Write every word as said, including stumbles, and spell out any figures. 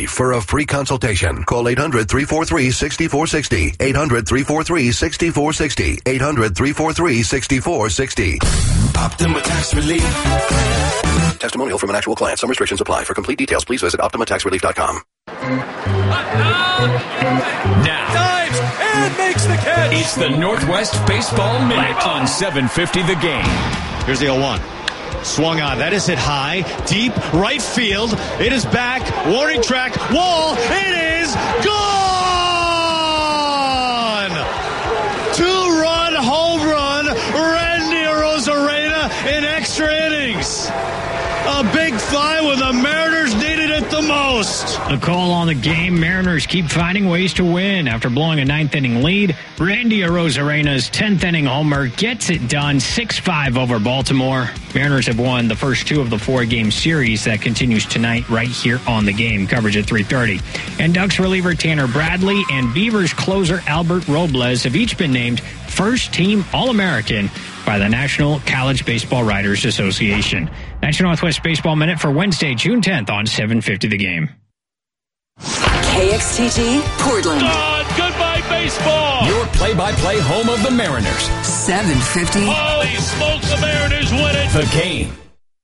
Relief for a free consultation. Call eight hundred, three four three, six four six zero. eight hundred, three four three, six four six zero. eight hundred, three four three, six four six zero. Optima Tax Relief. Testimonial from an actual client. Some restrictions apply. For complete details, please visit optima tax relief dot com. Now, dives and makes the catch. It's the Northwest Baseball Minute on seven fifty The Game. Here's the oh one. Swung on. That is hit high, deep, right field. It is back. Warning track. Wall. It is gone. Two-run home run. Randy Arozarena in extra innings. A big fly when the Mariners needed it the most. The call on the game, Mariners keep finding ways to win. After blowing a ninth-inning lead, Randy Arozarena's tenth-inning homer gets it done, six five over Baltimore. Mariners have won the first two of the four-game series that continues tonight right here on the game. Coverage at three thirty. And Ducks reliever Tanner Bradley and Beavers closer Albert Robles have each been named first-team All-American by the National College Baseball Writers Association. That's your Northwest Baseball Minute for Wednesday, June tenth on seven fifty The Game. K X T G, Portland. God, goodbye, baseball. Your play-by-play home of the Mariners. seven fifty. Holy smokes, the Mariners win it. The Game.